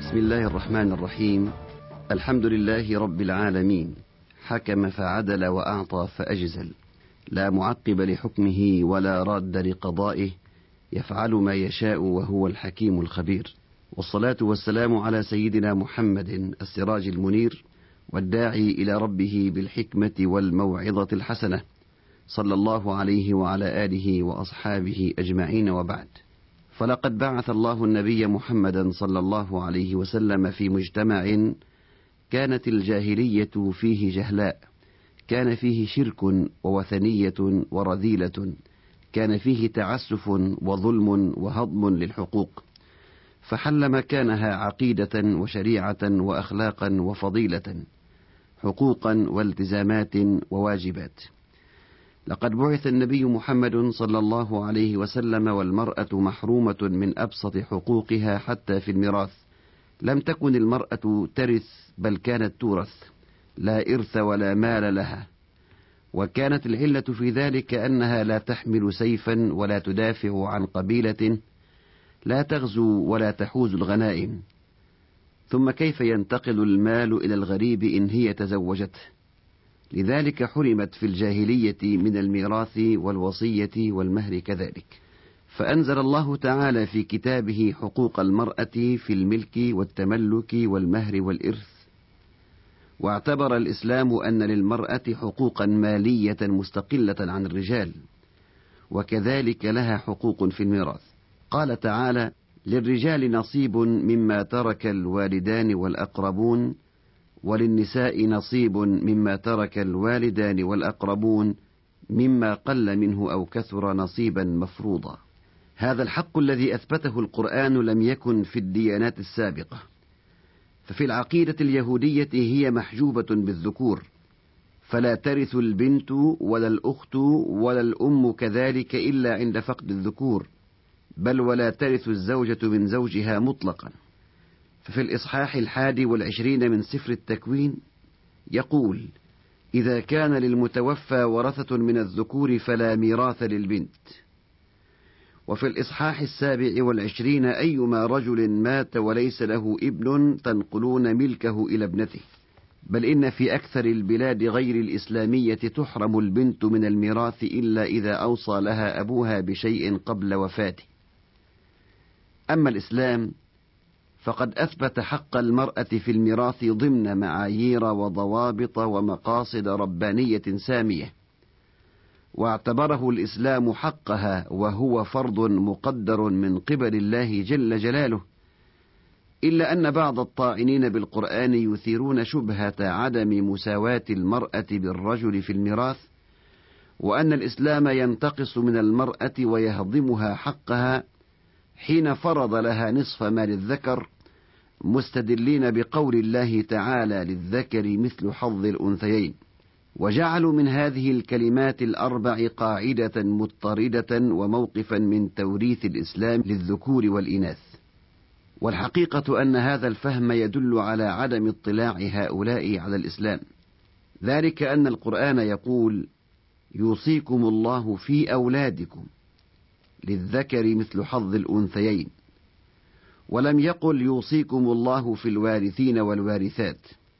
بسم الله الرحمن الرحيم. الحمد لله رب العالمين، حكم فعدل وأعطى فأجزل، لا معقب لحكمه ولا راد لقضائه، يفعل ما يشاء وهو الحكيم الخبير. والصلاة والسلام على سيدنا محمد السراج المنير والداعي إلى ربه بالحكمة والموعظة الحسنة، صلى الله عليه وعلى آله وأصحابه أجمعين، وبعد. فلقد بعث الله النبي محمدا صلى الله عليه وسلم في مجتمع كانت الجاهلية فيه جهلاء، كان فيه شرك ووثنية ورذيلة، كان فيه تعسف وظلم وهضم للحقوق، فحل مكانها عقيدة وشريعة وأخلاقا وفضيلة، حقوقا والتزامات وواجبات. لقد بعث النبي محمد صلى الله عليه وسلم والمرأة محرومة من أبسط حقوقها حتى في الميراث. لم تكن المرأة ترث، بل كانت تورث، لا إرث ولا مال لها. وكانت العلة في ذلك أنها لا تحمل سيفا ولا تدافع عن قبيلة، لا تغزو ولا تحوز الغنائم. ثم كيف ينتقل المال إلى الغريب إن هي تزوجته؟ لذلك حرمت في الجاهلية من الميراث والوصية والمهر كذلك. فأنزل الله تعالى في كتابه حقوق المرأة في الملك والتملك والمهر والإرث. واعتبر الإسلام أن للمرأة حقوقا مالية مستقلة عن الرجال، وكذلك لها حقوق في الميراث. قال تعالى: للرجال نصيب مما ترك الوالدان والأقربون، وللنساء نصيب مما ترك الوالدان والأقربون، مما قل منه أو كثر نصيبا مفروضا. هذا الحق الذي أثبته القرآن لم يكن في الديانات السابقة. ففي العقيدة اليهودية هي محجوبة بالذكور، فلا ترث البنت ولا الأخت ولا الأم كذلك إلا عند فقد الذكور، بل ولا ترث الزوجة من زوجها مطلقا. ففي الإصحاح 21 من سفر التكوين يقول: إذا كان للمتوفى ورثة من الذكور فلا ميراث للبنت. وفي الإصحاح 27: أيما رجل مات وليس له ابن تنقلون ملكه إلى ابنته. بل إن في أكثر البلاد غير الإسلامية تحرم البنت من الميراث إلا إذا أوصى لها أبوها بشيء قبل وفاته. أما الإسلام فقد أثبت حق المرأة في الميراث ضمن معايير وضوابط ومقاصد ربانية سامية، واعتبره الإسلام حقها وهو فرض مقدر من قبل الله جل جلاله. إلا أن بعض الطاعنين بالقرآن يثيرون شبهة عدم مساواة المرأة بالرجل في الميراث، وأن الإسلام ينتقص من المرأة ويهضمها حقها حين فرض لها نصف مال الذكر، مستدلين بقول الله تعالى: للذكر مثل حظ الأنثيين. وجعلوا من هذه الكلمات الأربع قاعدة مضطردة وموقفا من توريث الإسلام للذكور والإناث. والحقيقة أن هذا الفهم يدل على عدم اطلاع هؤلاء على الإسلام. ذلك أن القرآن يقول: يوصيكم الله في أولادكم للذكر مثل حظ الأنثيين، ولم يقل يوصيكم الله في الوارثين والوارثات.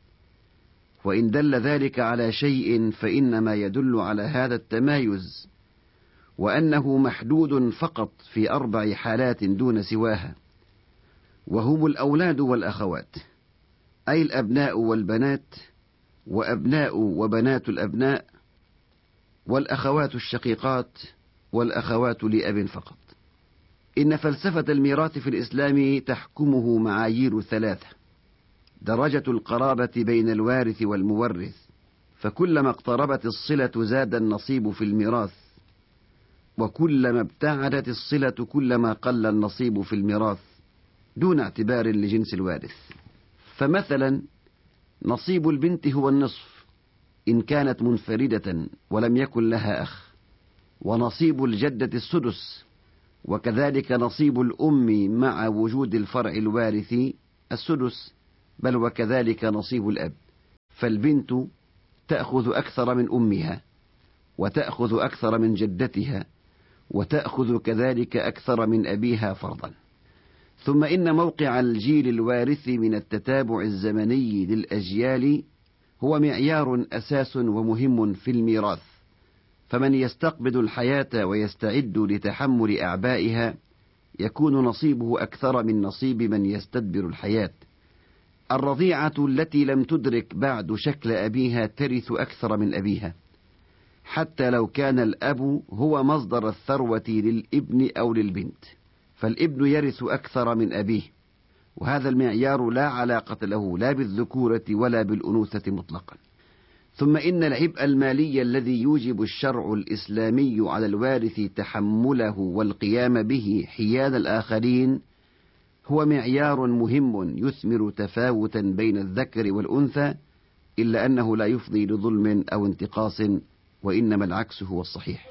وإن دل ذلك على شيء فإنما يدل على هذا التمايز، وأنه محدود فقط في 4 حالات دون سواها، وهم الأولاد والأخوات، أي الأبناء والبنات، وأبناء وبنات الأبناء، والأخوات الشقيقات، والأخوات لأب فقط. إن فلسفة الميراث في الإسلام تحكمه معايير 3: درجة القرابة بين الوارث والمورث، فكلما اقتربت الصلة زاد النصيب في الميراث، وكلما ابتعدت الصلة كلما قل النصيب في الميراث، دون اعتبار لجنس الوارث. فمثلا نصيب البنت هو النصف إن كانت منفردة ولم يكن لها أخ، ونصيب الجدة السدس، وكذلك نصيب الأم مع وجود الفرع الوارث السدس، بل وكذلك نصيب الأب. فالبنت تأخذ أكثر من أمها، وتأخذ أكثر من جدتها، وتأخذ كذلك أكثر من أبيها فرضا. ثم إن موقع الجيل الوارث من التتابع الزمني للأجيال هو معيار أساس ومهم في الميراث، فمن يستقبض الحياة ويستعد لتحمل أعبائها يكون نصيبه أكثر من نصيب من يستدبر الحياة. الرضيعة التي لم تدرك بعد شكل أبيها ترث أكثر من أبيها، حتى لو كان الأب هو مصدر الثروة للابن أو للبنت، فالابن يرث أكثر من أبيه، وهذا المعيار لا علاقة له لا بالذكورة ولا بالأنوثة مطلقا. ثم إن العبء المالي الذي يوجب الشرع الإسلامي على الوارث تحمله والقيام به حيال الآخرين هو معيار مهم يثمر تفاوتا بين الذكر والأنثى، إلا أنه لا يفضي لظلم أو انتقاص، وإنما العكس هو الصحيح.